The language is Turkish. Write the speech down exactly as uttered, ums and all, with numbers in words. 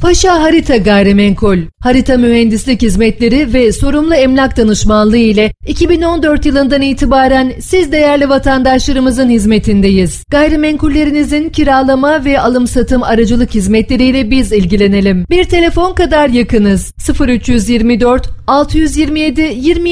Paşa Harita Gayrimenkul, harita mühendislik hizmetleri ve sorumlu emlak danışmanlığı ile iki bin on dört yılından itibaren siz değerli vatandaşlarımızın hizmetindeyiz. Gayrimenkullerinizin kiralama ve alım-satım aracılık hizmetleriyle biz ilgilenelim. Bir telefon kadar yakınız. sıfır üç yüz yirmi dört altı yüz yirmi yedi yirmi